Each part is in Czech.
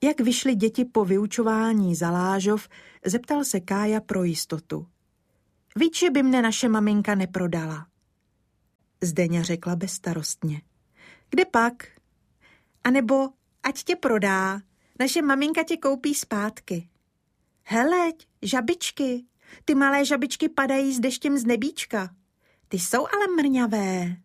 Jak vyšly děti po vyučování za lážov, zeptal se Kája pro jistotu. Víš, že by mne naše maminka neprodala? Zdeňa řekla bezstarostně. Kde pak? A nebo ať tě prodá, naše maminka tě koupí zpátky. Heleď, žabičky, ty malé žabičky padají s deštěm z nebíčka. Ty jsou ale mrňavé.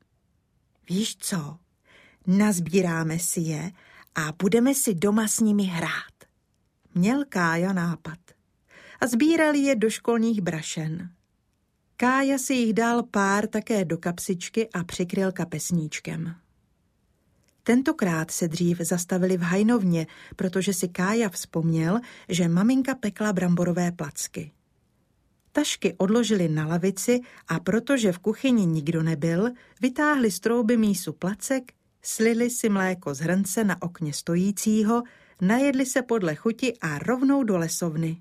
Víš co, nazbíráme si je a budeme si doma s nimi hrát. Měl Kája nápad a sbírali je do školních brašen. Kája si jich dal pár také do kapsičky a přikryl kapesníčkem. Tentokrát se dřív zastavili v hajnovně, protože si Kája vzpomněl, že maminka pekla bramborové placky. Tašky odložili na lavici a protože v kuchyni nikdo nebyl, vytáhli z trouby mísu placek, slili si mléko z hrnce na okně stojícího, najedli se podle chuti a rovnou do lesovny.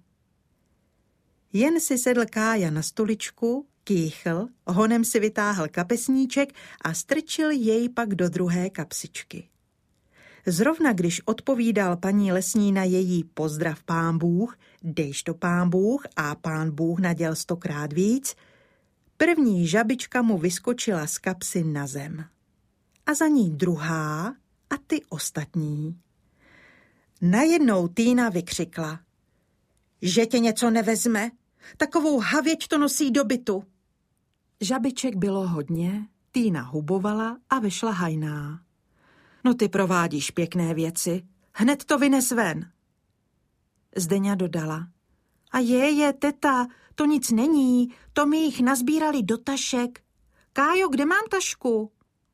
Jen si sedl Kája na stoličku, kýchl, honem si vytáhl kapesníček a strčil jej pak do druhé kapsičky. Zrovna když odpovídal paní lesní na její pozdrav pán Bůh, dejš to pán Bůh a pán Bůh naděl 100krát víc, první žabička mu vyskočila z kapsy na zem. A za ní druhá a ty ostatní. Najednou Týna vykřikla. Že tě něco nevezme? Takovou havěť to nosí do bytu. Žabiček bylo hodně, Týna hubovala a vyšla hajná. No ty provádíš pěkné věci, hned to vynes ven. Zdeňa dodala. A teta, to nic není, to mi jich nazbírali do tašek. Kájo, kde mám tašku?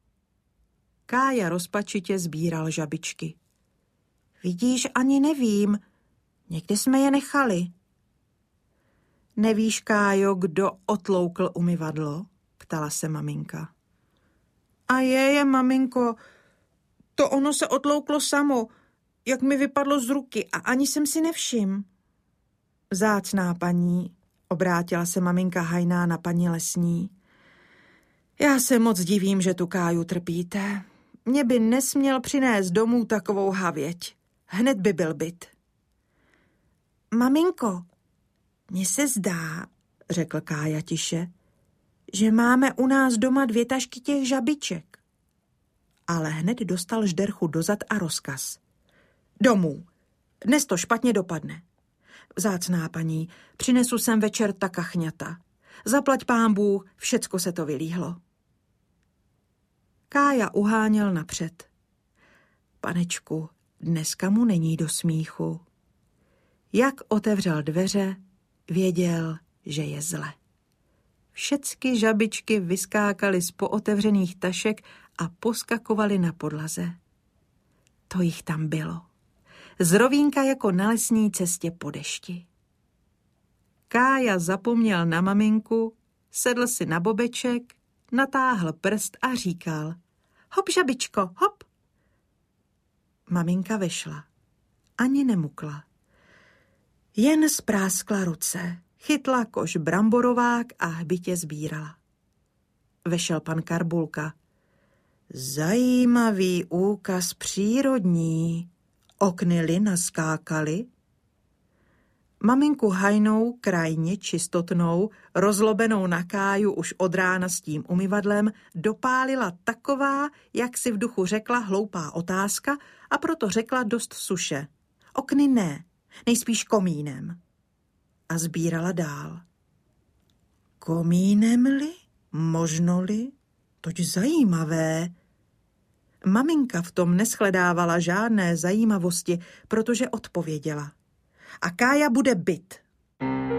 Kája rozpačitě sbíral žabičky. Vidíš, ani nevím, někde jsme je nechali. Nevíš, Kájo, kdo otloukl umyvadlo? Ptala se maminka. A maminko, to ono se otlouklo samo, jak mi vypadlo z ruky a ani jsem si nevšiml. Vzácná paní, obrátila se maminka hajná na paní lesní. Já se moc divím, že tu Káju trpíte. Mě by nesměl přinést domů takovou havěť. Hned by byl byt. Maminko, mně se zdá, řekl Kája tiše, že máme u nás doma 2 tašky těch žabiček. Ale hned dostal žderchu dozad a rozkaz. Domů, dnes to špatně dopadne. Vzácná paní, přinesu sem večer ta kachňata. Zaplať pán Bůh, všecko se to vylíhlo. Kája uháněl napřed. Panečku, dneska mu není do smíchu. Jak otevřel dveře, věděl, že je zle. Všecky žabičky vyskákaly z pootevřených tašek a poskakovaly na podlaze. To jich tam bylo. Z rovínka jako na lesní cestě po dešti. Kája zapomněl na maminku, sedl si na bobeček, natáhl prst a říkal: Hop, žabičko, hop. Maminka vešla. Ani nemukla. Jen spráskla ruce, chytla koš bramborovák a hbitě sbírala. Vešel pan Karbulka. Zajímavý úkaz přírodní. Okny naskákaly. Maminku hajnou, krajně čistotnou, rozlobenou na Káju už od rána s tím umyvadlem, dopálila taková, jak si v duchu řekla, hloupá otázka, a proto řekla dost suše. Okny ne, nejspíš komínem. A sbírala dál. Komínem-li? Možno-li? Toť zajímavé. Maminka v tom neshledávala žádné zajímavosti, protože odpověděla. A Kája bude byt.